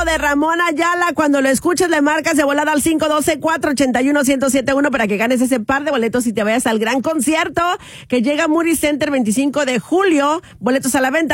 de Ramón Ayala. Cuando lo escuches, le marcas de volada al 512-481-1071 para que ganes ese par de boletos y te vayas al gran concierto que llega a Moody Center 25 de julio. Boletos a la venta.